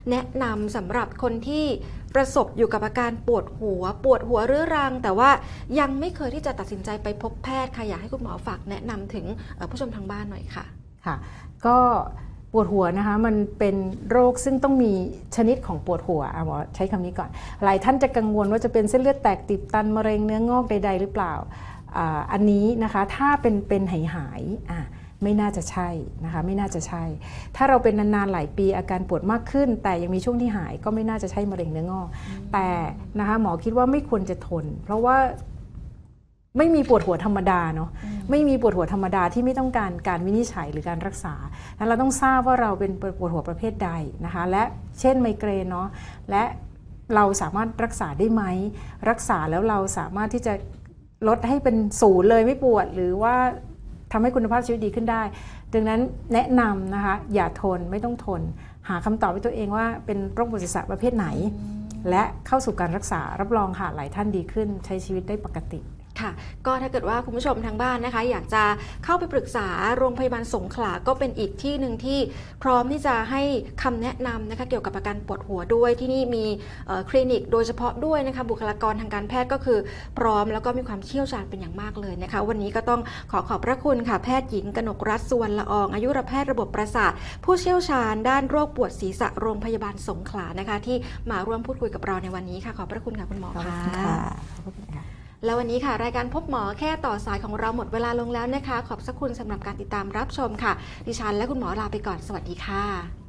แนะนำสำหรับคนที่ประสบอยู่กับอาการปวดหัวเรื้อรังแต่ว่ายังไม่เคยที่จะตัดสินใจไปพบแพทย์ค่ะอยากให้คุณหมอฝากแนะนำถึงผู้ชมทางบ้านหน่อยค่ะค่ะก็ปวดหัวนะคะมันเป็นโรคซึ่งต้องมีชนิดของปวดหัวหมอใช้คำนี้ก่อนหลายท่านจะกังวลว่าจะเป็นเส้นเลือดแตกตีบตันมะเร็งเนื้องอกใดๆหรือเปล่าอันนี้นะคะถ้าเป็นหายไม่น่าจะใช่นะคะไม่น่าจะใช่ถ้าเราเป็นนานๆหลายปีอาการปวดมากขึ้นแต่ยังมีช่วงที่หายก็ไม่น่าจะใช่มะเร็งเนื้องอกแต่นะคะหมอคิดว่าไม่ควรจะทนเพราะว่าไม่มีปวดหัวธรรมดาเนาะไม่มีปวดหัวธรรมดาที่ไม่ต้องการวินิจฉัยหรือการรักษาแล้วเราต้องทราบว่าเราเป็นปวดหัวประเภทใดนะคะและเช่นไมเกรนเนาะและเราสามารถรักษาได้ไหมรักษาแล้วเราสามารถที่จะลดให้เป็นศูนย์เลยไม่ปวดหรือว่าทำให้คุณภาพชีวิตดีขึ้นได้ดังนั้นแนะนำนะคะอย่าทนไม่ต้องทนหาคำตอบให้ตัวเองว่าเป็นโรคปวดศีรษะประเภทไหนและเข้าสู่การรักษารับรองค่ะหลายท่านดีขึ้นใช้ชีวิตได้ปกติค่ะก็ถ้าเกิดว่าคุณผู้ชมทางบ้านนะคะอยากจะเข้าไปปรึกษาโรงพยาบาลสงขลาก็เป็นอีกที่หนึ่งที่พร้อมที่จะให้คำแนะนำนะคะเกี่ยวกับอาการปวดหัวด้วยที่นี่มีคลินิกโดยเฉพาะด้วยนะคะบุคลากรทางการแพทย์ก็คือพร้อมแล้วก็มีความเชี่ยวชาญเป็นอย่างมากเลยนะคะวันนี้ก็ต้องขอบพระคุณค่ะแพทย์หญิงกนกรัตน์ สุวรรณละอองอายุรแพทย์ระบบประสาทผู้เชี่ยวชาญด้านโรคปวดศีรษะโรงพยาบาลสงขลานะคะที่มาร่วมพูดคุยกับเราในวันนี้ค่ะขอบพระคุณค่ะคุณหมอค่ะแล้ววันนี้ค่ะรายการพบหมอแค่ต่อสายของเราหมดเวลาลงแล้วนะคะขอบพระคุณสำหรับการติดตามรับชมค่ะดิฉันและคุณหมอลาไปก่อนสวัสดีค่ะ